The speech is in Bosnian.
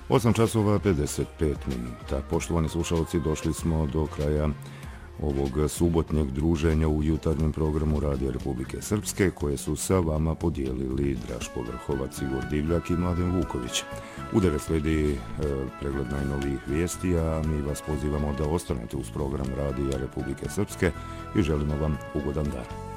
8 časova 55 minuta. Poštovani slušalci, došli smo do kraja ovog subotnjeg druženja u jutarnjem programu Radija Republike Srpske, koje su sa vama podijelili Draško Vrhovac, Igor Divljak i Mladen Vuković. U 9 sledi pregled najnovijih vijesti, a mi vas pozivamo da ostanete uz program Radija Republike Srpske i želimo vam ugodan dan.